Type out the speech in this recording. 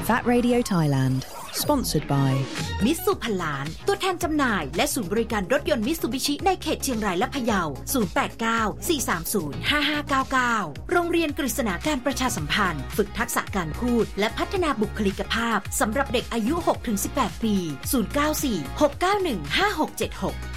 That Radio Thailand Sponsored by มิตซูพันล้านตัวแทนจำหน่ายและศูนย์บริการรถยนต์มิตซูบิชิในเขตเชียงรายและพะเยา 089-430-5599 โรงเรียนกฤษณาการประชาสัมพันธ์ฝึกทักษะการพูดและพัฒนาบุคลิกภาพสำหรับเด็กอายุ 6-18 ปี 094-691-5676